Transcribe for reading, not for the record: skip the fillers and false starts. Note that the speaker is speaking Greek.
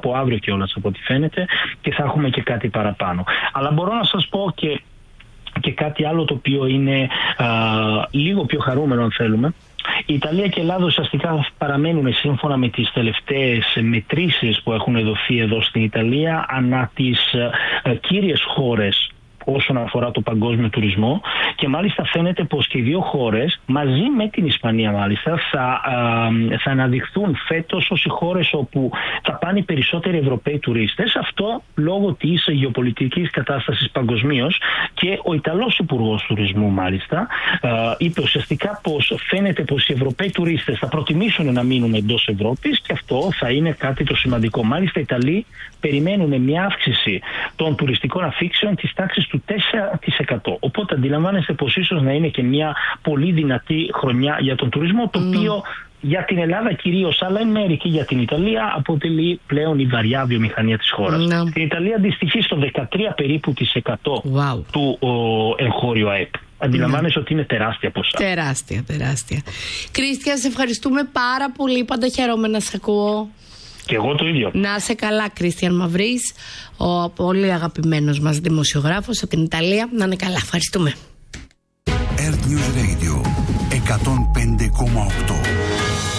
από αύριο κιόλας από ό,τι φαίνεται, και θα έχουμε και κάτι παραπάνω. Αλλά μπορώ να σας πω και κάτι άλλο το οποίο είναι λίγο πιο χαρούμενο, αν θέλουμε. Η Ιταλία και η Ελλάδα ουσιαστικά παραμένουν, σύμφωνα με τις τελευταίες μετρήσεις που έχουν δοθεί εδώ στην Ιταλία, ανά τις κύριες χώρες όσον αφορά το παγκόσμιο τουρισμό, και μάλιστα φαίνεται πως και οι δύο χώρες, μαζί με την Ισπανία μάλιστα, θα αναδειχθούν φέτος ως οι χώρες όπου θα πάνε οι περισσότεροι Ευρωπαίοι τουρίστες. Αυτό λόγω της γεωπολιτικής κατάστασης παγκοσμίως, και ο Ιταλός Υπουργός Τουρισμού μάλιστα είπε ουσιαστικά πως φαίνεται πως οι Ευρωπαίοι τουρίστες θα προτιμήσουν να μείνουν εντός Ευρώπης, και αυτό θα είναι κάτι το σημαντικό. Μάλιστα οι Ιταλοί περιμένουν μια αύξηση των τουριστικών αφήξεων της τάξης του 4%. Οπότε αντιλαμβάνεστε πως ίσως να είναι και μια πολύ δυνατή χρονιά για τον τουρισμό, το οποίο για την Ελλάδα κυρίως, αλλά εν μέρει και για την Ιταλία, αποτελεί πλέον η βαριά βιομηχανία της χώρας. Στην Ιταλία αντιστοιχεί στο 13 περίπου της 100 του εγχώριου ΑΕΠ. Αντιλαμβάνεσαι ότι είναι τεράστια ποσά. Τεράστια. Κρίστιαν, σε ευχαριστούμε πάρα πολύ. Πάντα χαίρομαι να σε ακούω. Και εγώ το ίδιο. Να είσαι καλά, Κρίστιαν Μαυρής, ο πολύ αγαπημένος μας δημοσιογράφος από την Ιταλία. Να είναι καλά, ευχαριστούμε. Earth News Radio 105,8.